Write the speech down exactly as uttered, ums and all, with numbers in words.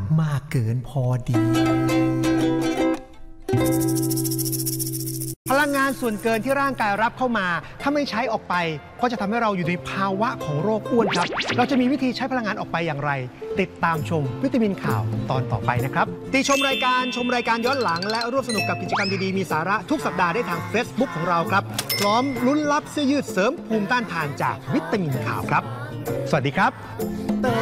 มากเกินพอดีพลังงานส่วนเกินที่ร่างกายรับเข้ามาถ้าไม่ใช้ออกไปก็จะทำให้เราอยู่ในภาวะของโรคอ้วนครับเราจะมีวิธีใช้พลังงานออกไปอย่างไรติดตามชมวิตามินข่าวตอนต่อไปนะครับติชมรายการชมรายการย้อนหลังและร่วมสนุกกับกิจกรรมดีๆมีสาระทุกสัปดาห์ได้ทาง Facebook ของเราครับพร้อมลุ้นรับเสื้อยืดเสริมภูมิต้านทานจากวิตามินข่าวครับสวัสดีครับ